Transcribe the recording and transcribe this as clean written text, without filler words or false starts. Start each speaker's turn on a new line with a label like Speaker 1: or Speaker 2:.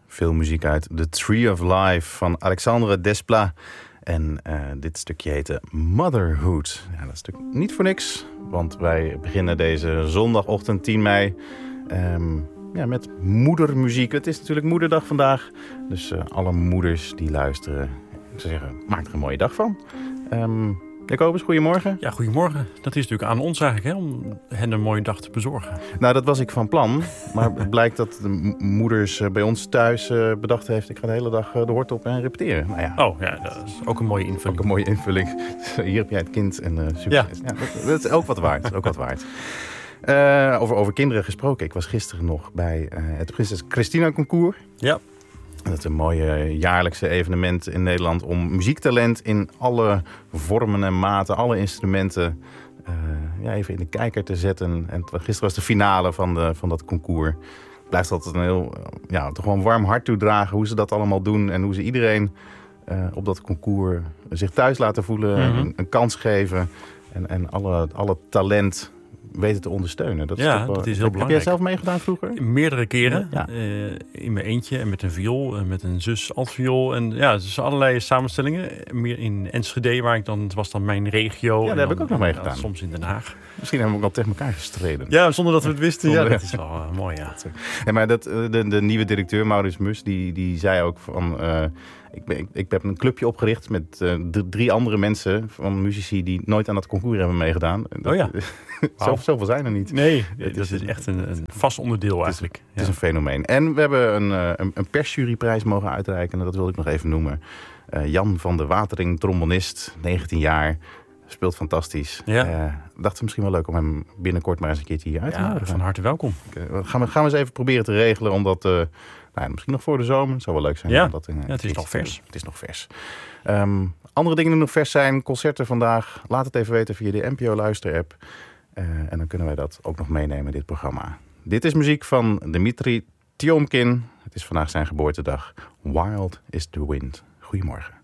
Speaker 1: Veel muziek uit The Tree of Life van Alexandre Desplat. En dit stukje heette Motherhood. Ja, dat is natuurlijk niet voor niks, want wij beginnen deze zondagochtend 10 mei met moedermuziek. Het is natuurlijk moederdag vandaag, dus alle moeders die luisteren, ik zou zeggen, maak er een mooie dag van. Jacobus, goedemorgen.
Speaker 2: Ja, goedemorgen. Dat is natuurlijk aan ons eigenlijk, hè, om hen een mooie dag te bezorgen.
Speaker 1: Nou, dat was ik van plan. Maar het blijkt dat de moeders bij ons thuis bedacht heeft, ik ga de hele dag de hort op en repeteren. Nou ja.
Speaker 2: Oh ja, dat is ook een mooie invulling.
Speaker 1: Ook een mooie invulling. Hier heb jij het kind en succes. Ja, dat is ook wat waard. Ook wat waard. Over kinderen gesproken. Ik was gisteren nog bij het Prinses Christina Concours.
Speaker 2: Ja.
Speaker 1: Dat is een mooie jaarlijkse evenement in Nederland om muziektalent in alle vormen en maten, alle instrumenten even in de kijker te zetten. En gisteren was de finale van dat concours. Blijft altijd een heel, toch gewoon warm hart toedragen hoe ze dat allemaal doen en hoe ze iedereen op dat concours zich thuis laten voelen, een kans geven en alle talent weten te ondersteunen. Dat is
Speaker 2: dat is heel belangrijk.
Speaker 1: Heb jij zelf meegedaan vroeger?
Speaker 2: Meerdere keren. Ja. In mijn eentje en met een viool en met een zus altviool. En ja, dus allerlei samenstellingen. Meer in Enschede, het was dan mijn regio.
Speaker 1: Ja, daar heb ik ook nog meegedaan.
Speaker 2: Soms in Den Haag.
Speaker 1: Misschien hebben we ook al tegen elkaar gestreden.
Speaker 2: Ja, zonder dat we het wisten. Ja, dat is wel mooi, ja.
Speaker 1: Ja, maar de nieuwe directeur, Maurits Mus, die zei ook van... Ik heb een clubje opgericht met 3 andere mensen van muzici die nooit aan dat concours hebben meegedaan. Zoveel zijn er niet.
Speaker 2: Nee, dat is echt een vast onderdeel eigenlijk.
Speaker 1: Het is een fenomeen. En we hebben een persjuryprijs mogen uitreiken. En dat wilde ik nog even noemen. Jan van de Watering, trombonist, 19 jaar. Speelt fantastisch.
Speaker 2: Ja.
Speaker 1: Dacht het misschien wel leuk om hem binnenkort maar eens een keertje hier uit te nodigen.
Speaker 2: Van harte welkom.
Speaker 1: Gaan we eens even proberen te regelen om dat... misschien nog voor de zomer. Het zou wel leuk zijn.
Speaker 2: Ja, het is nog vers.
Speaker 1: Het is nog vers. Andere dingen die nog vers zijn. Concerten vandaag. Laat het even weten via de NPO Luister-app. En dan kunnen wij dat ook nog meenemen in dit programma. Dit is muziek van Dmitri Tiomkin. Het is vandaag zijn geboortedag. Wild is the Wind. Goedemorgen.